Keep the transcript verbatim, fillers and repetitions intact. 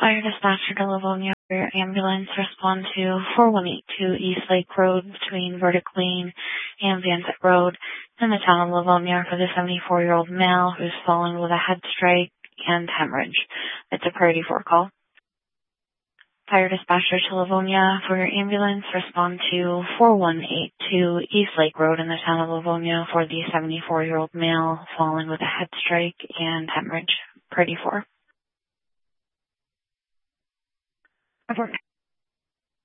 Fire dispatcher to Livonia for your ambulance. Respond to four one eight two East Lake Road between Verdict Lane and Vansett Road in the town of Livonia for the seventy-four-year-old male who's fallen with a head strike and hemorrhage. It's a priority four call. Fire dispatcher to Livonia for your ambulance. Respond to four one eight two East Lake Road in the town of Livonia for the seventy-four-year-old male fallen with a head strike and hemorrhage. Priority four. Report.